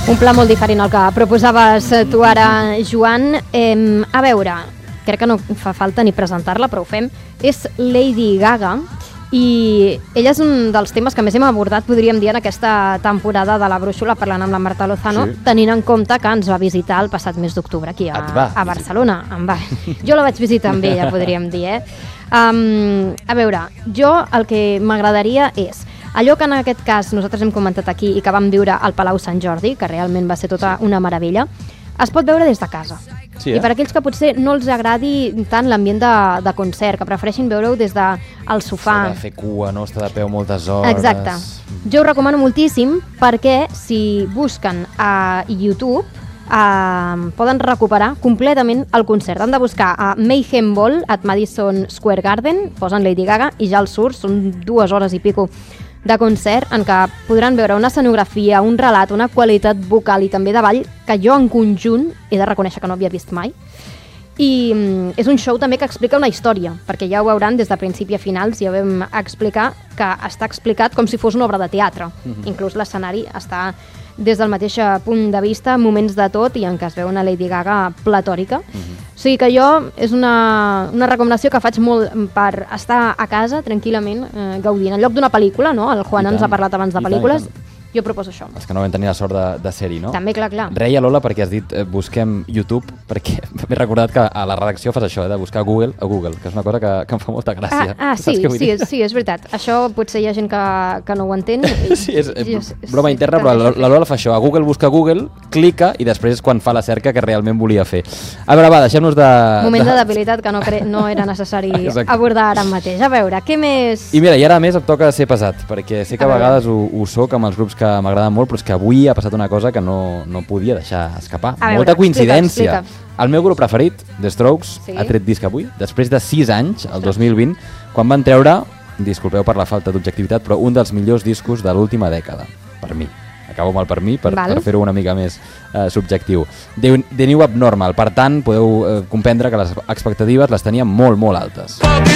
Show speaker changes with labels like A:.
A: Un pla molt diferent al que proposaves tu ara, Joan. A veure, crec que no fa falta ni presentar-la, però ho fem. És Lady Gaga i ella és un dels temes que més hem abordat, podríem dir, en aquesta temporada de la Brúixola, parlant amb la Marta Lozano, tenint en compte que ens va visitar el passat mes d'octubre aquí a Barcelona. Jo la vaig visitar amb ella, podríem dir, a veure, jo el que m'agradaria és allò que en aquest cas nosaltres hem comentat aquí i que vam viure al Palau Sant Jordi, que realment va ser tota una meravella, es pot veure des de casa. Sí, I per aquells que potser no els agradi tant l'ambient de concert, que prefereixin veure-ho des del sofà.
B: De fer cua, no? Estar de peu moltes hores.
A: Exacte. Jo ho recomano moltíssim perquè si busquen a YouTube poden recuperar completament el concert. Han de buscar a Mayhem Ball at Madison Square Garden, posen Lady Gaga i ja els surt, són 2 hores i pico de concert en què podran veure una escenografia, un relat, una qualitat vocal i també de ball que jo en conjunt he de reconèixer que no havia vist mai. I és un show també que explica una història, perquè ja ho veuran des de principi a finals, ja vam explicar que està explicat com si fos una obra de teatre. Inclús l'escenari està des del mateix punt de vista, moments de tot, i en què es veu una Lady Gaga platòrica. O sigui que jo és una recomanació que faig molt per estar a casa tranquil·lament gaudint. En lloc d'una pel·lícula, no? El Juan ens ha parlat abans de pel·lícules, jo proposo això.
B: Els que no vam tenir la sort de ser-hi, no?
A: També, clar.
B: Reia, Lola, perquè has dit busquem YouTube, perquè m'he recordat que a la redacció fas això, de buscar Google a Google, que és una cosa que em fa molta gràcia.
A: Sí, és veritat. Això potser hi ha gent que no ho entén.
B: Sí, és broma interna, però la Lola fa això. A Google busca Google, clica i després quan fa la cerca que realment volia fer. A veure, va, deixem-nos de...
A: Moment de debilitat que no era necessari abordar ara mateix. A veure, què més...
B: I mira, i ara a més em toca ser pesat, perquè sé que a vegades ho soc amb els grups que m'agraden molt, però és que avui ha passat una cosa que no podia deixar escapar. Molta coincidència. El meu grup preferit, The Strokes, ha tret disc avui, després de 6 anys, el 2020, quan van treure, disculpeu per la falta d'objectivitat, però un dels millors discos de l'última dècada, per mi. Acabo amb el per mi, per fer-ho una mica més subjectiu. The New Abnormal, per tant, podeu comprendre que les expectatives les teníem molt, molt altes.